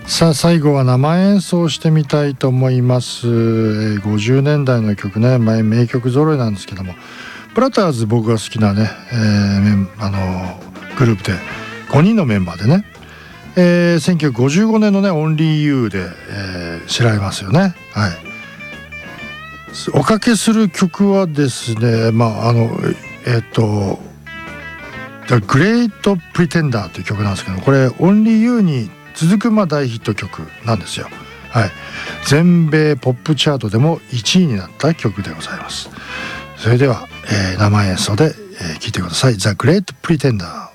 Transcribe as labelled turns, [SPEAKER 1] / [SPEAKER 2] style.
[SPEAKER 1] さあ最後は生演奏してみたいと思います。50年代の曲ね、名曲揃いなんですけども、プラターズ僕が好きなね、グループで5人のメンバーでね、1955年のね Only You で、知られますよね。はい。おかけする曲はですね、The Great Pretender という曲なんですけど、これ Only You に続く大ヒット曲なんですよ。はい。全米ポップチャートでも1位になった曲でございます。それでは、生演奏で、聴いてください。The Great Pretender。